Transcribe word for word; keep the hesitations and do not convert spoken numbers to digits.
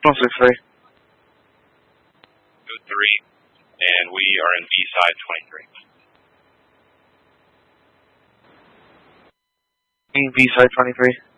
one six three. Code three, and we are in B-side twenty-three. B-side twenty-three.